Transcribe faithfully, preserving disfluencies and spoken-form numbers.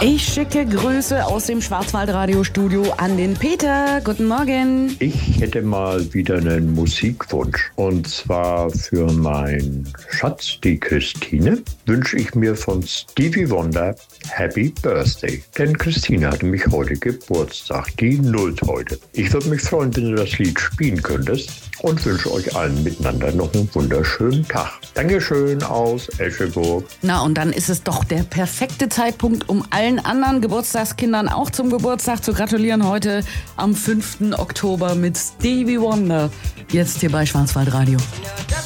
Ich schicke Grüße aus dem Schwarzwaldradiostudio an den Peter. Guten Morgen. Ich hätte mal wieder einen Musikwunsch. Und zwar für meinen Schatz, die Christine, wünsche ich mir von Stevie Wonder Happy Birthday. Denn Christine hatte mich heute Geburtstag. Die nullt heute. Ich würde mich freuen, wenn du das Lied spielen könntest. Und wünsche euch allen miteinander noch einen wunderschönen Tag. Dankeschön aus Escheburg. Na, und dann ist es doch der perfekte Zeitpunkt, um allen anderen Geburtstagskindern auch zum Geburtstag zu gratulieren. Heute am fünften Oktober mit Stevie Wonder. Jetzt hier bei Schwarzwaldradio.